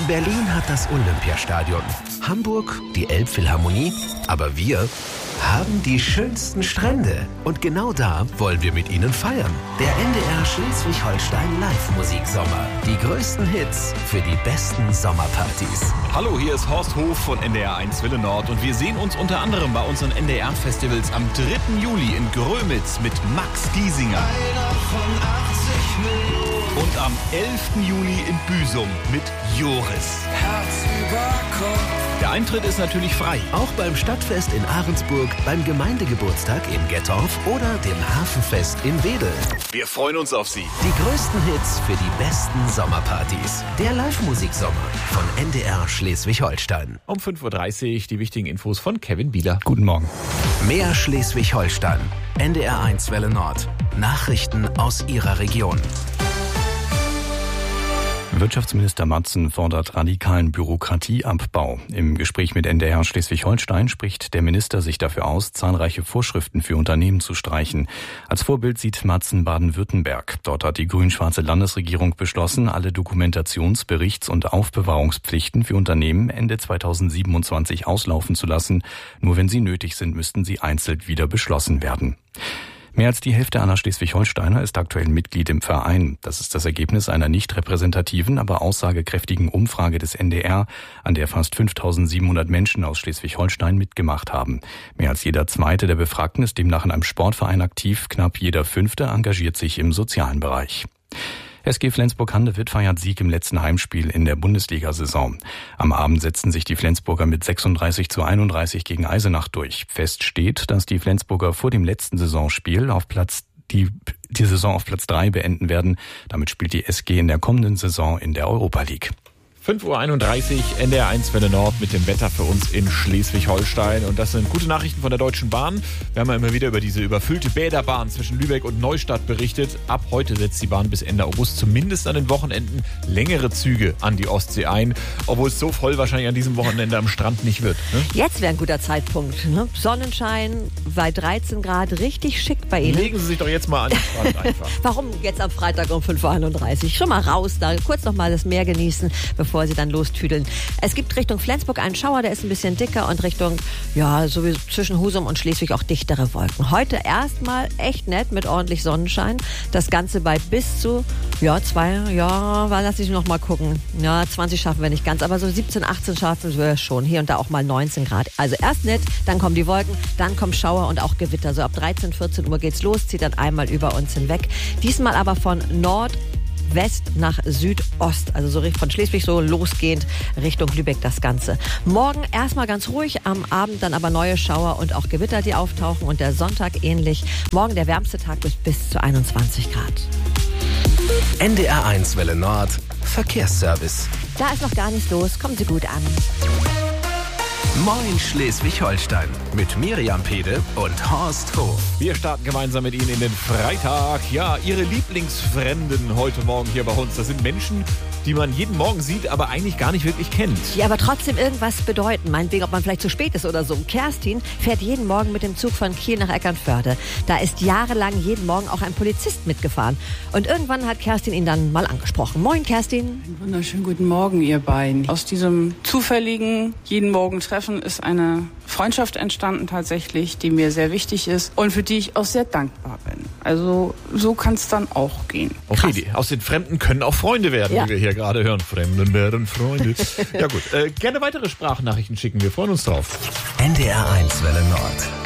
Berlin hat das Olympiastadion, Hamburg die Elbphilharmonie, aber wir haben die schönsten Strände. Und genau da wollen wir mit Ihnen feiern. Der NDR Schleswig-Holstein Live-Musiksommer. Die größten Hits für die besten Sommerpartys. Hallo, hier ist Horst Hof von NDR 1 Welle Nord und wir sehen uns unter anderem bei unseren NDR-Festivals am 3. Juli in Grömitz mit Max Giesinger. Und am 11. Juli in Büsum mit Joris. Der Eintritt ist natürlich frei. Auch beim Stadtfest in Ahrensburg, beim Gemeindegeburtstag in Gettorf oder dem Hafenfest in Wedel. Wir freuen uns auf Sie. Die größten Hits für die besten Sommerpartys. Der Live-Musiksommer von NDR Schleswig-Holstein. Um 5.30 Uhr die wichtigen Infos von Kevin Bieler. Guten Morgen. Mehr Schleswig-Holstein. NDR 1 Welle Nord. Nachrichten aus Ihrer Region. Wirtschaftsminister Matzen fordert radikalen Bürokratieabbau. Im Gespräch mit NDR Schleswig-Holstein spricht der Minister sich dafür aus, zahlreiche Vorschriften für Unternehmen zu streichen. Als Vorbild sieht Matzen Baden-Württemberg. Dort hat die grün-schwarze Landesregierung beschlossen, alle Dokumentations-, Berichts- und Aufbewahrungspflichten für Unternehmen Ende 2027 auslaufen zu lassen. Nur wenn sie nötig sind, müssten sie einzeln wieder beschlossen werden. Mehr als die Hälfte aller Schleswig-Holsteiner ist aktuell Mitglied im Verein. Das ist das Ergebnis einer nicht repräsentativen, aber aussagekräftigen Umfrage des NDR, an der fast 5.700 Menschen aus Schleswig-Holstein mitgemacht haben. Mehr als jeder Zweite der Befragten ist demnach in einem Sportverein aktiv. Knapp jeder Fünfte engagiert sich im sozialen Bereich. SG Flensburg-Handewitt feiert Sieg im letzten Heimspiel in der Bundesliga-Saison. Am Abend setzten sich die Flensburger mit 36:31 gegen Eisenach durch. Fest steht, dass die Flensburger vor dem letzten Saisonspiel die Saison auf Platz 3 beenden werden. Damit spielt die SG in der kommenden Saison in der Europa League. 5.31 Uhr, NDR 1 Welle Nord mit dem Wetter für uns in Schleswig-Holstein. Und das sind gute Nachrichten von der Deutschen Bahn. Wir haben ja immer wieder über diese überfüllte Bäderbahn zwischen Lübeck und Neustadt berichtet. Ab heute setzt die Bahn bis Ende August zumindest an den Wochenenden längere Züge an die Ostsee ein. Obwohl es so voll wahrscheinlich an diesem Wochenende am Strand nicht wird. Ne? Jetzt wäre ein guter Zeitpunkt. Ne? Sonnenschein bei 13 Grad, richtig schick bei Ihnen. Legen Sie sich doch jetzt mal an den Strand einfach. Warum jetzt am Freitag um 5.31 Uhr? Schon mal raus da, kurz noch mal das Meer genießen, bevor Sie dann lostüdeln. Es gibt Richtung Flensburg einen Schauer, der ist ein bisschen dicker und Richtung, ja, so wie zwischen Husum und Schleswig auch dichtere Wolken. Heute erstmal echt nett mit ordentlich Sonnenschein. Das Ganze bei bis zu, lass ich noch mal gucken. Ja, 20 schaffen wir nicht ganz, aber so 17, 18 schaffen wir schon. Hier und da auch mal 19 Grad. Also erst nett, dann kommen die Wolken, dann kommen Schauer und auch Gewitter. So ab 13, 14 Uhr geht's los, zieht dann einmal über uns hinweg. Diesmal aber von West nach Südost, also so von Schleswig so losgehend Richtung Lübeck das Ganze. Morgen erstmal ganz ruhig, am Abend dann aber neue Schauer und auch Gewitter, die auftauchen und der Sonntag ähnlich. Morgen der wärmste Tag bis zu 21 Grad. NDR 1 Welle Nord, Verkehrsservice. Da ist noch gar nichts los, kommen Sie gut an. Moin Schleswig-Holstein mit Miriam Pede und Horst Hof. Wir starten gemeinsam mit Ihnen in den Freitag. Ja, Ihre Lieblingsfremden heute Morgen hier bei uns. Das sind Menschen, die man jeden Morgen sieht, aber eigentlich gar nicht wirklich kennt. Die aber trotzdem irgendwas bedeuten. Meinetwegen, ob man vielleicht zu spät ist oder so. Kerstin fährt jeden Morgen mit dem Zug von Kiel nach Eckernförde. Da ist jahrelang jeden Morgen auch ein Polizist mitgefahren. Und irgendwann hat Kerstin ihn dann mal angesprochen. Moin, Kerstin. Einen wunderschönen guten Morgen, ihr beiden. Aus diesem zufälligen jeden Morgen Treffen ist eine Freundschaft entstanden tatsächlich, die mir sehr wichtig ist und für die ich auch sehr dankbar bin. Also so kann es dann auch gehen. Okay, aus den Fremden können auch Freunde werden, wie wir hier gerade hören. Fremden werden Freunde. Ja gut, gerne weitere Sprachnachrichten schicken, wir freuen uns drauf. NDR 1 Welle Nord.